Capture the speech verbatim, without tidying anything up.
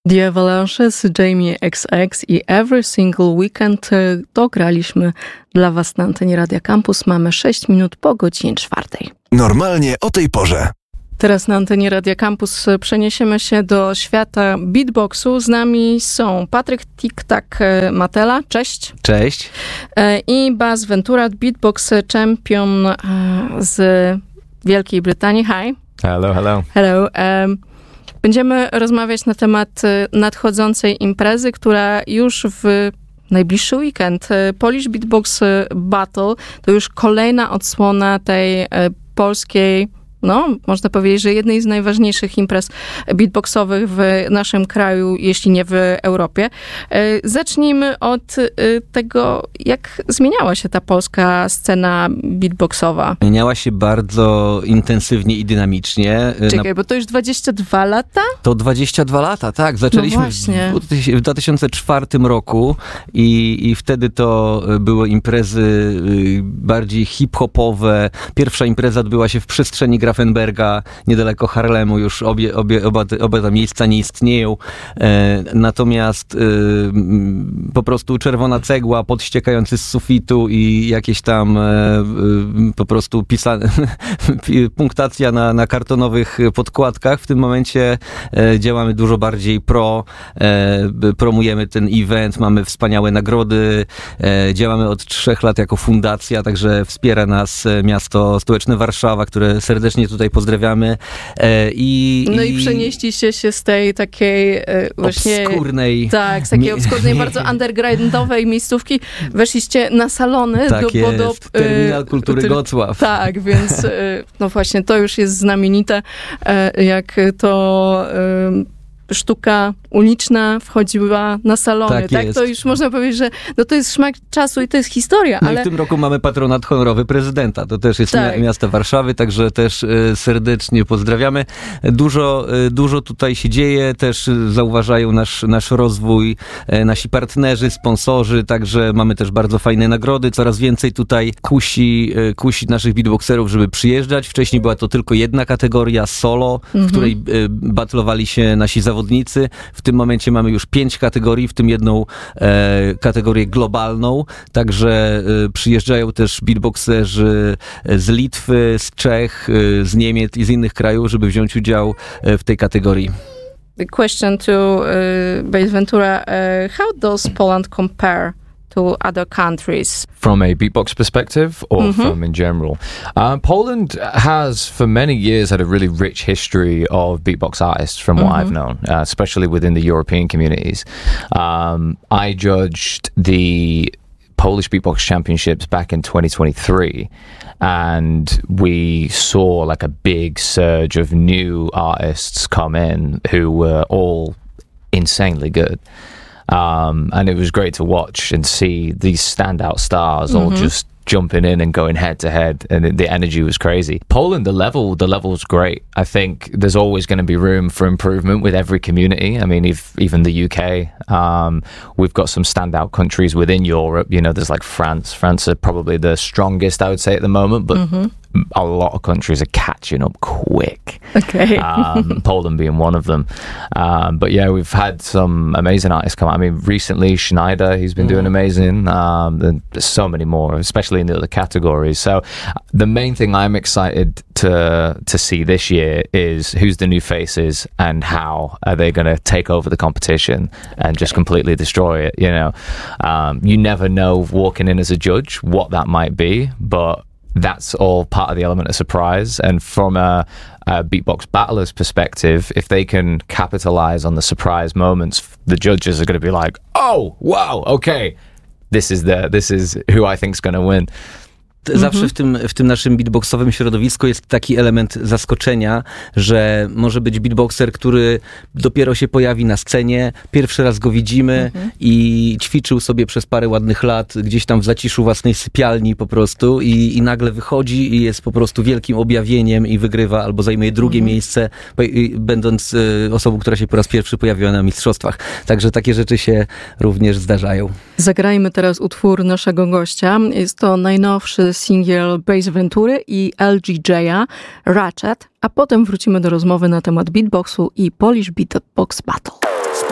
The Avalanches, Jamie X X i Every Single Weekend to graliśmy dla was na antenie Radia Campus. Mamy sześć minut po godzinie czwartej. Normalnie o tej porze. Teraz na antenie Radia Campus przeniesiemy się do świata beatboxu. Z nami są Patryk Tik-Tak Matela, cześć. Cześć. I Bas Ventura, beatbox champion z Wielkiej Brytanii. Hi. Hello, hello. Hello. Będziemy rozmawiać na temat nadchodzącej imprezy, która już w najbliższy weekend. Polish Beatbox Battle to już kolejna odsłona tej polskiej, no, można powiedzieć, że jednej z najważniejszych imprez beatboxowych w naszym kraju, jeśli nie w Europie. Zacznijmy od tego, jak zmieniała się ta polska scena beatboxowa. Zmieniała się bardzo intensywnie i dynamicznie. Czekaj, bo to już dwadzieścia dwa lata? To dwadzieścia dwa lata, tak. Zaczęliśmy no w, w dwa tysiące czwartym roku i, i wtedy to były imprezy bardziej hip-hopowe. Pierwsza impreza odbyła się w przestrzeni Grafenberga, niedaleko Harlemu, już obie, obie, oba, te, oba te miejsca nie istnieją. E, natomiast e, po prostu czerwona cegła, podściekający z sufitu i jakieś tam e, e, po prostu pisane, punktacja na, na kartonowych podkładkach. W tym momencie e, działamy dużo bardziej pro, e, promujemy ten event, mamy wspaniałe nagrody, e, działamy od trzech lat jako fundacja, także wspiera nas miasto stołeczne Warszawa, które serdecznie tutaj pozdrawiamy. E, i, no i, i przenieśliście się z tej takiej e, właśnie... obskurnej... Tak, z takiej obskurnej, bardzo undergroundowej miejscówki. Weszliście na salony. Tak do, jest, do, Terminal Kultury ty, Gocław. Tak, więc e, no właśnie, to już jest znamienite, e, jak to... E, sztuka uliczna wchodziła na salony, tak? tak? To już można powiedzieć, że no to jest szmak czasu i to jest historia, no ale... i w tym roku mamy patronat honorowy prezydenta. To też jest tak. miasto Warszawy, także też y, serdecznie pozdrawiamy. Dużo, y, dużo tutaj się dzieje, też y, zauważają nasz, nasz rozwój, y, nasi partnerzy, sponsorzy, także mamy też bardzo fajne nagrody. Coraz więcej tutaj kusi, y, kusi naszych beatboxerów, żeby przyjeżdżać. Wcześniej była to tylko jedna kategoria, solo, mhm. w której y, batlowali się nasi zawodnicy. W tym momencie mamy już pięć kategorii, w tym jedną e, kategorię globalną, także e, przyjeżdżają też beatboxerzy z Litwy, z Czech, e, z Niemiec i z innych krajów, żeby wziąć udział e, w tej kategorii. The question to uh, Bas Ventura, uh, how does Poland compare to other countries? From a beatbox perspective or mm-hmm. from in general? Uh, Poland has for many years had a really rich history of beatbox artists from what mm-hmm. I've known, uh, especially within the European communities. Um, I judged the Polish Beatbox Championships back in twenty twenty-three, and we saw like a big surge of new artists come in who were all insanely good. Um, and it was great to watch and see these standout stars mm-hmm. all just jumping in and going head to head, and it, the energy was crazy. Poland, the level, the level was great. I think there's always going to be room for improvement with every community. I mean, if, even the U K, um, we've got some standout countries within Europe. You know, there's like France. France are probably the strongest, I would say, at the moment, but mm-hmm. a lot of countries are catching up quick. Okay. um, Poland being one of them. Um, but yeah, we've had some amazing artists come out. I mean, recently Schneider, he's been mm. doing amazing. Um, there's so many more, especially in the other categories. So the main thing I'm excited to to see this year is who's the new faces and how are they going to take over the competition and just completely destroy it. You know, um, you never know walking in as a judge what that might be, but that's all part of the element of surprise. And from a, a beatbox battler's perspective, if they can capitalize on the surprise moments, the judges are going to be like, oh, wow, okay, this is the, this is who I think is going to win. Zawsze mm-hmm. w tym, w tym naszym beatboxowym środowisku jest taki element zaskoczenia, że może być beatboxer, który dopiero się pojawi na scenie, pierwszy raz go widzimy mm-hmm. i ćwiczył sobie przez parę ładnych lat gdzieś tam w zaciszu własnej sypialni po prostu i, i nagle wychodzi i jest po prostu wielkim objawieniem i wygrywa albo zajmuje drugie mm-hmm. miejsce, będąc y, osobą, która się po raz pierwszy pojawiła na mistrzostwach. Także takie rzeczy się również zdarzają. Zagrajmy teraz utwór naszego gościa. Jest to najnowszy singiel Bas Ventury i L G J'a, Ratchet, a potem wrócimy do rozmowy na temat beatboxu i Polish Beatbox Battle.